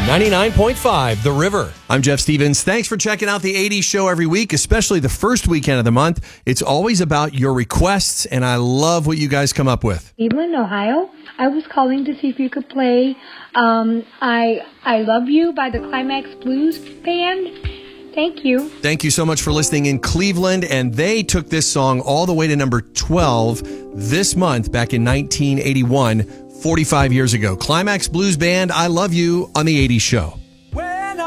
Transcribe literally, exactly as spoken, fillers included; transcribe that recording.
ninety-nine point five The River. I'm Jeff Stevens. Thanks for checking out the eighties show every week, especially the first weekend of the month. It's always about your requests, and I love what you guys come up with. Cleveland, Ohio. I was calling to see if you could play um, I I Love You by the Climax Blues Band. Thank you. Thank you so much for listening in Cleveland, and they took this song all the way to number twelve this month back in nineteen eighty-one, forty-five years ago. Climax Blues Band, I Love You on the eighties show.